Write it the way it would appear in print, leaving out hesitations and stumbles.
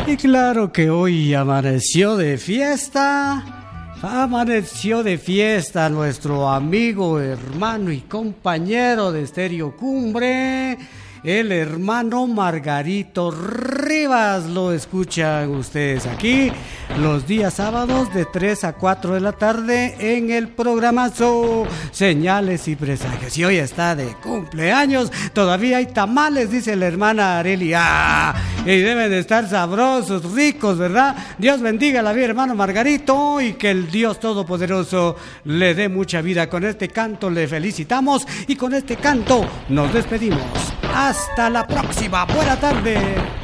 Y claro que hoy amaneció de fiesta nuestro amigo, hermano y compañero de Estéreo Cumbre, el hermano Margarito Rivas. Lo escuchan ustedes aquí los días sábados de 3 a 4 de la tarde en el programazo Señales y Presagios. Y hoy está de cumpleaños, todavía hay tamales, dice la hermana Arelia. Y deben de estar sabrosos, ricos, ¿verdad? Dios bendiga la vida, hermano Margarito, y que el Dios Todopoderoso le dé mucha vida. Con este canto le felicitamos y con este canto nos despedimos. Hasta la próxima. Buena tarde.